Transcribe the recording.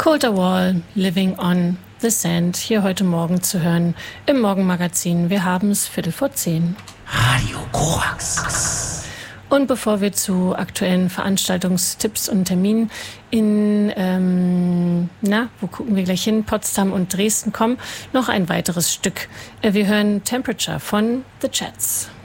Colter Wall, Living on the Sand, hier heute Morgen zu hören im Morgenmagazin. Wir haben es 10:15. Radio Korax. Und bevor wir zu aktuellen Veranstaltungstipps und Terminen in, wo gucken wir gleich hin, Potsdam und Dresden kommen, noch ein weiteres Stück. Wir hören Temperature von The Chats.